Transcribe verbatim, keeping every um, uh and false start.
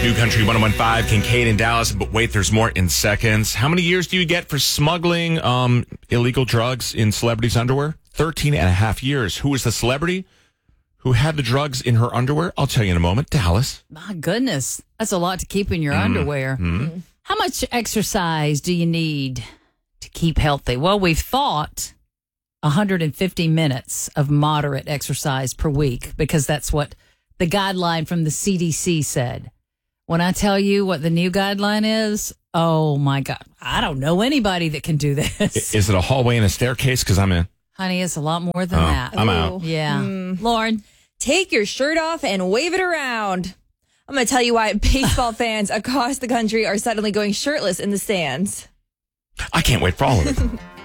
New Country one oh one point five, Kincaid in Dallas. But wait, there's more in seconds. How many years do you get for smuggling um, illegal drugs in celebrities' underwear? thirteen and a half years. Who was the celebrity who had the drugs in her underwear? I'll tell you in a moment. Dallas. My goodness. That's a lot to keep in your mm. underwear. Mm. How much exercise do you need to keep healthy? Well, we've thought one hundred fifty minutes of moderate exercise per week because that's what the guideline from the C D C said. When I tell you what the new guideline is, oh my God, I don't know anybody that can do this. Is it a hallway and a staircase? Because I'm in. Honey, it's a lot more than oh, that. I'm out. Yeah. Mm. Lauren. Take your shirt off and wave it around. I'm going to tell you why baseball fans across the country are suddenly going shirtless in the stands. I can't wait for all of it.